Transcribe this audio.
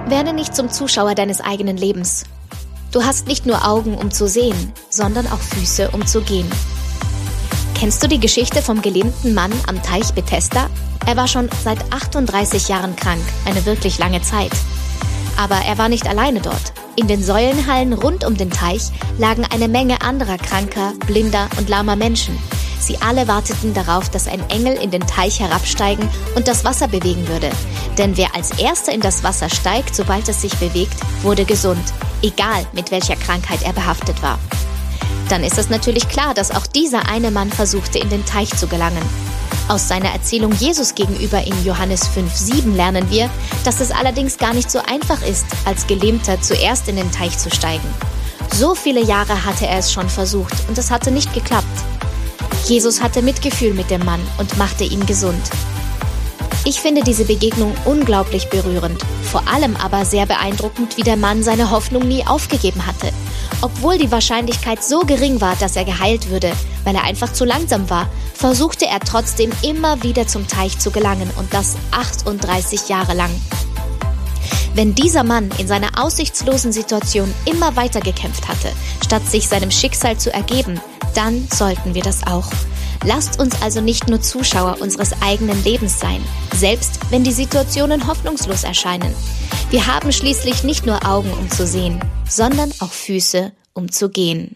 Werde nicht zum Zuschauer deines eigenen Lebens. Du hast nicht nur Augen, um zu sehen, sondern auch Füße, um zu gehen. Kennst du die Geschichte vom gelähmten Mann am Teich Bethesda? Er war schon seit 38 Jahren krank, eine wirklich lange Zeit. Aber er war nicht alleine dort. In den Säulenhallen rund um den Teich lagen eine Menge anderer kranker, blinder und lahmer Menschen. Sie alle warteten darauf, dass ein Engel in den Teich herabsteigen und das Wasser bewegen würde. Denn wer als Erster in das Wasser steigt, sobald es sich bewegt, wurde gesund, egal mit welcher Krankheit er behaftet war. Dann ist es natürlich klar, dass auch dieser eine Mann versuchte, in den Teich zu gelangen. Aus seiner Erzählung Jesus gegenüber in Johannes 5,7 lernen wir, dass es allerdings gar nicht so einfach ist, als Gelähmter zuerst in den Teich zu steigen. So viele Jahre hatte er es schon versucht und es hatte nicht geklappt. Jesus hatte Mitgefühl mit dem Mann und machte ihn gesund. Ich finde diese Begegnung unglaublich berührend, vor allem aber sehr beeindruckend, wie der Mann seine Hoffnung nie aufgegeben hatte. Obwohl die Wahrscheinlichkeit so gering war, dass er geheilt würde, weil er einfach zu langsam war, versuchte er trotzdem immer wieder zum Teich zu gelangen und das 38 Jahre lang. Wenn dieser Mann in seiner aussichtslosen Situation immer weiter gekämpft hatte, statt sich seinem Schicksal zu ergeben, dann sollten wir das auch. Lasst uns also nicht nur Zuschauer unseres eigenen Lebens sein, selbst wenn die Situationen hoffnungslos erscheinen. Wir haben schließlich nicht nur Augen, um zu sehen, sondern auch Füße, um zu gehen.